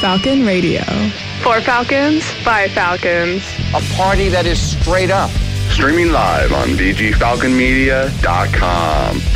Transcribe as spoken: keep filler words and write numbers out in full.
Falcon Radio. For Falcons, by Falcons. A party that is straight up. Streaming live on D G Falcon Media dot com.